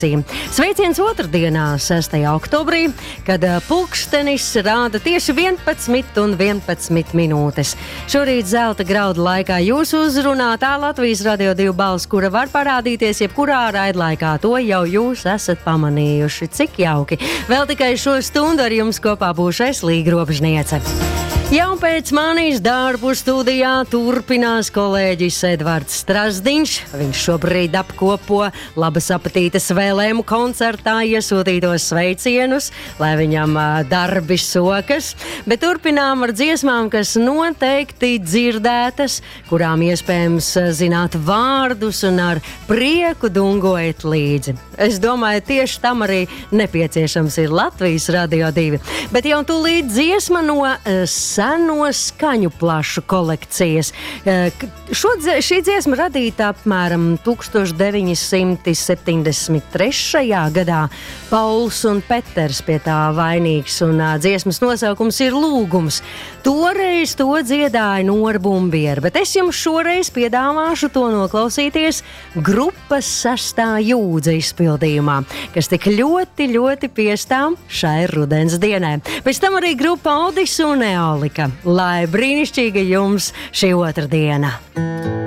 Sveiciens otrdienā, 6. oktobrī, kad pulkstenis rāda tieši 11:11 minūtes. Šorīt zelta graudu laikā jūs uzrunātā Latvijas Radio 2 balss, kura var parādīties jebkurā raidlaikā. To jau jūs esat pamanījuši. Cik jauki. Vēl tikai šo stundu ar jums kopā būšu es, Līga Robežniece. Jau pēc manis darbu studijā turpinās kolēģis Edvards Strasdiņš. Viņš šobrīd apkopo labas apetītes vēlējumu koncertā iesūtītos sveicienus, lai viņam darbi sokas. Bet turpinām ar dziesmām, kas noteikti dzirdētas, kurām iespējams zināt vārdus un ar prieku dungojat līdzi. Es domāju, tieši tam arī nepieciešams ir Latvijas Radio 2. Bet jau tūlīt dziesma no seno skaņu plašu kolekcijas. Šī dziesma radīta apmēram 1973. gadā. Pauls un Peters pie tā vainīgs, un dziesmas nosaukums ir Lūgums. Toreiz to dziedāja Nora Bumbiera, bet es jums šoreiz piedāvāšu to noklausīties grupas 6. jūdza izpildījumā, kas tik ļoti, ļoti piestām šai rudens dienai. Pēc tam arī grupa Odis un Eolika. Lai brīnišķīga jums šī otrdiena!